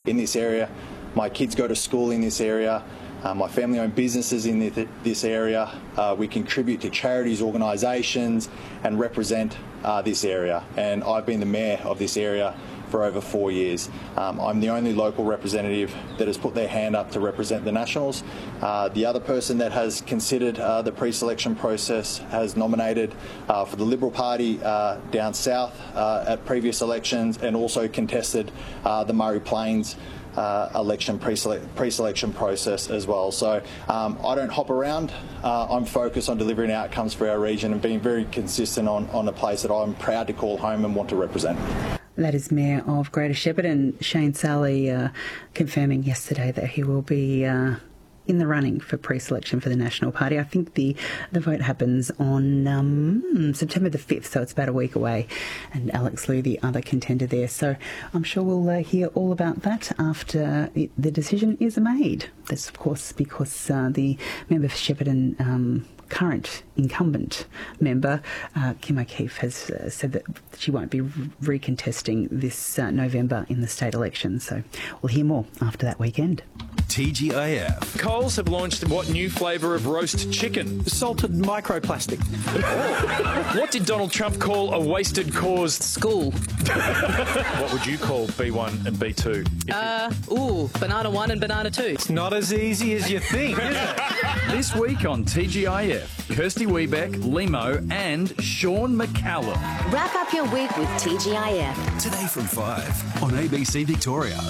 in this area. My kids go to school in this area. My family own businesses in this area. We contribute to charities, organisations and represent this area. And I've been the mayor of this area for over 4 years. I'm the only local representative that has put their hand up to represent the Nationals. The other person that has considered the pre-selection process has nominated for the Liberal Party down south at previous elections and also contested the Murray Plains election pre-selection process as well. So I don't hop around. I'm focused on delivering outcomes for our region and being very consistent on a place that I'm proud to call home and want to represent. That is Mayor of Greater Shepparton, Shane Salley, confirming yesterday that he will be in the running for pre-selection for the National Party. I think the vote happens on September the 5th, so it's about a week away, and Alex Liu, the other contender there. So I'm sure we'll hear all about that after the decision is made. That's, of course, because the member for Shepparton, current incumbent member, Kim O'Keefe, has said that she won't be recontesting this November in the state election. So we'll hear more after that weekend. TGIF. Coles have launched what new flavour of roast chicken? Salted microplastic. What did Donald Trump call a wasted cause? School. What would you call B1 and B2? Banana 1 and banana 2. It's not as easy as you think, is it? This week on TGIF, Kirsty Wiebeck, Limo and Sean McCallum. Wrap up your week with TGIF. Today from 5 on ABC Victoria.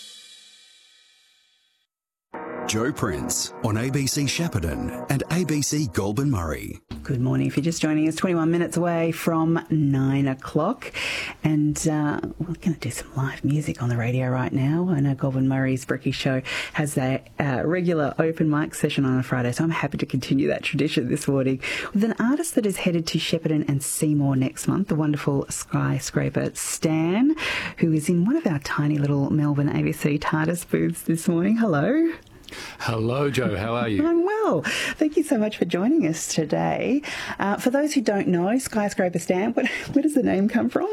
Joe Prince on ABC Shepparton and ABC Goulburn Murray. Good morning. If you're just joining us, 21 minutes away from 9 o'clock. And we're going to do some live music on the radio right now. I know Goulburn Murray's Bricky Show has a regular open mic session on a Friday, so I'm happy to continue that tradition this morning with an artist that is headed to Shepparton and Seymour next month, the wonderful skyscraper Stan, who is in one of our tiny little Melbourne ABC TARDIS booths this morning. Hello. Hello, Joe. How are you? I'm well. Thank you so much for joining us today. For those who don't know, Skyscraper Stan, where does the name come from?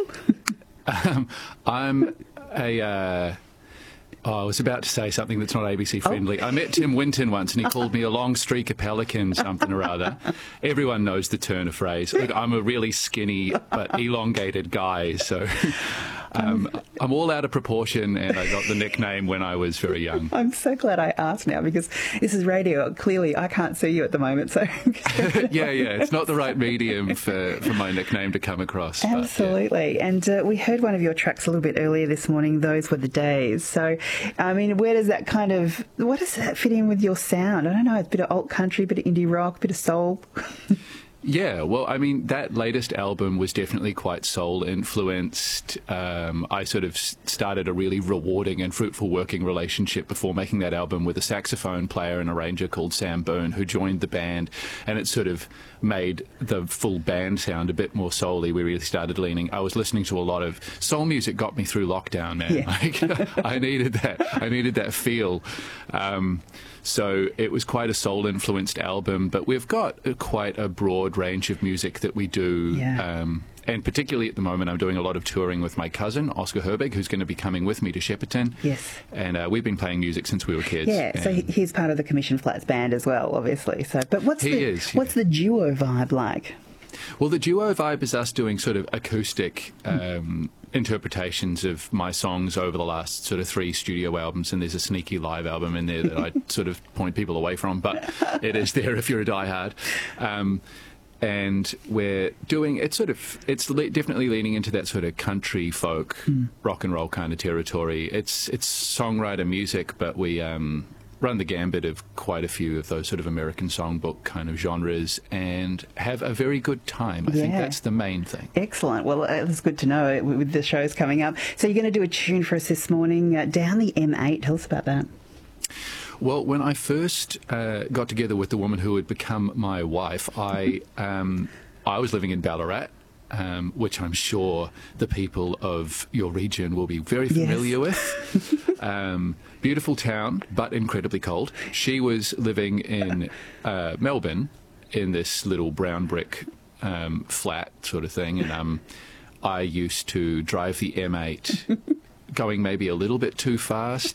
I'm a... I was about to say something that's not ABC friendly. I met Tim Winton once and he called me a long streak of pelican something or other. Everyone knows the turn of phrase. Look, I'm a really skinny but elongated guy, so... I'm all out of proportion and I got the nickname when I was very young. I'm so glad I asked now because this is radio. Clearly, I can't see you at the moment. So yeah, it's not the right medium for my nickname to come across. Absolutely. But, yeah. And we heard one of your tracks a little bit earlier this morning, Those Were the Days. So, I mean, what does that fit in with your sound? I don't know, a bit of alt country, a bit of indie rock, a bit of soul. Yeah, well, I mean, that latest album was definitely quite soul-influenced. I sort of started a really rewarding and fruitful working relationship before making that album with a saxophone player and arranger called Sam Byrne, who joined the band, and it sort of made the full band sound a bit more soul-y. We really started leaning. I was listening to a lot of soul music, got me through lockdown, man. Yeah. Like, I needed that feel. So it was quite a soul-influenced album, but we've got quite a broad range of music that we do. Yeah. And particularly at the moment, I'm doing a lot of touring with my cousin, Oscar Herbig, who's going to be coming with me to Shepparton. Yes. And we've been playing music since we were kids. Yeah, so he's part of the Commission Flats band as well, obviously. So, but what's the duo vibe like? Well, the duo vibe is us doing sort of acoustic interpretations of my songs over the last sort of 3 studio albums, and there's a sneaky live album in there that I sort of point people away from, but it is there if you're a diehard. And we're doing it's definitely leaning into that sort of country folk rock and roll kind of territory. It's songwriter music, but we run the gambit of quite a few of those sort of American songbook kind of genres and have a very good time. I think that's the main thing. Excellent. Well, it's good to know with the shows coming up. So you're going to do a tune for us this morning, Down the M8. Tell us about that. Well, when I first got together with the woman who would become my wife, I was living in Ballarat, which I'm sure the people of your region will be very familiar with. Beautiful town, but incredibly cold. She was living in Melbourne in this little brown brick flat sort of thing, and I used to drive the M8 going maybe a little bit too fast